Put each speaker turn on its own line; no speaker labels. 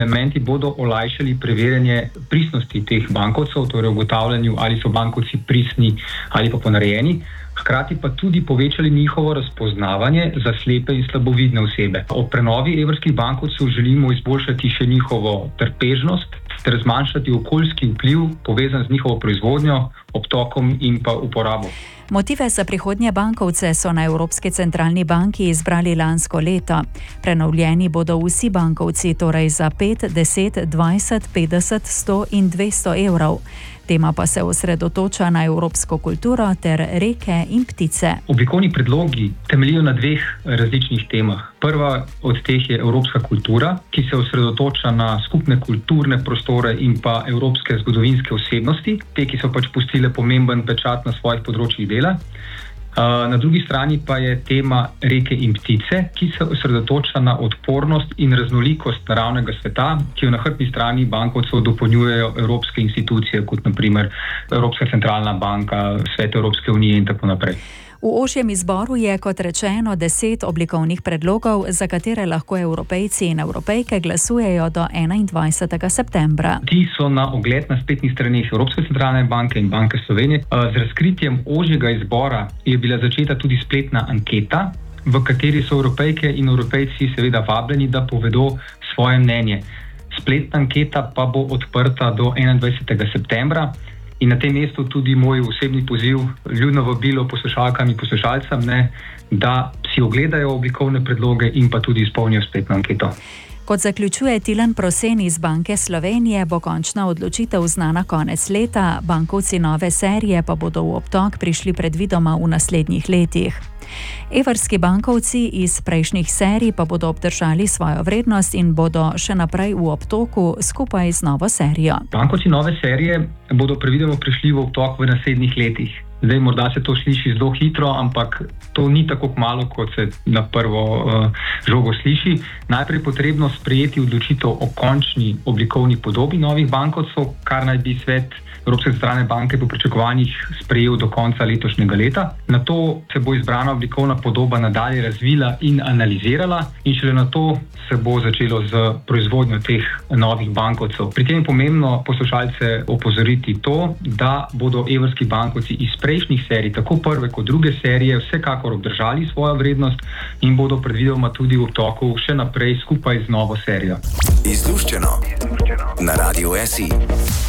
Elementi bodo olajšali preverjanje pristnosti teh bankovcev, torej ugotavljanju, ali so bankovci pristni ali pa ponarejeni. Hkrati pa tudi povečali njihovo razpoznavanje za slepe in slabovidne osebe. Ob prenovi evrskih bankovcev želimo izboljšati še njihovo trpežnost ter zmanjšati okoljski vpliv, povezan z njihovo proizvodnjo, obtokom in pa uporabo.
Motive za prihodnje bankovce so na Evropski centralni banki izbrali lansko leto. Prenovljeni bodo vsi bankovci, torej za 5, 10, 20, 50, 100 in 200 evrov. Tema pa se osredotoča na evropsko kulturo ter reke in ptice.
Oblikovni predlogi temeljijo na dveh različnih temah. Prva od teh je evropska kultura, ki se osredotoča na skupne kulturne prostore in pa evropske zgodovinske osebnosti, te, ki so pač pustile pomemben pečat na svojih področjih dela. Na drugi strani pa je tema reke in ptice, ki se osredotoča na odpornost in raznolikost naravnega sveta, ki jo na hrbtni strani bankovcev dopolnjujejo evropske institucije, kot naprimer Evropska centralna banka, Svet Evropske unije in tako naprej.
V ožjem izboru je, kot rečeno, 10 oblikovnih predlogov, za katere lahko Evropejci in Evropejke glasujejo do 21. septembra.
Ti so na ogled na spletnih straneh Evropske centralne banke in Banke Slovenije. Z razkritjem ožjega izbora je bila začeta tudi spletna anketa, v kateri so Evropejke in Evropejci seveda vabljeni, da povedo svoje mnenje. Spletna anketa pa bo odprta do 21. septembra. In na tem mestu tudi moj osebni poziv, ljudno vabilo poslušalkam in poslušalcem, da si ogledajo oblikovne predloge in pa tudi izpolnijo spletno anketo.
Kot zaključuje Tilen Prosen iz Banke Slovenije, bo končna odločitev znana konec leta, bankovci nove serije pa bodo v obtok prišli predvidoma v naslednjih letih. Evrski bankovci iz prejšnjih serij pa bodo obdržali svojo vrednost in bodo še naprej v obtoku skupaj z novo serijo.
Bankovci nove serije bodo predvidoma prišli v obtok v naslednjih letih. Zdaj, morda se to sliši zelo hitro, ampak to ni tako malo, kot se na prvo žogo sliši. Najprej je potrebno sprejeti odločitev o končni oblikovni podobi novih bankovcev, kar naj bi Svet Evropske centralne banke po pričakovanjih sprejel do konca letošnjega leta. Nato se bo izbrana oblikovna podoba nadalje razvila in analizirala in šele nato se bo začelo z proizvodnjo teh novih bankovcev. Pri tem je pomembno poslušalce opozoriti to, da bodo evrski bankovci iz prejšnjih serij, tako prve kot druge serije, vsekakor obdržali svojo vrednost in bodo predvidoma tudi v obtoku še naprej skupaj z novo serijo.
Izluščeno na Radiu SI.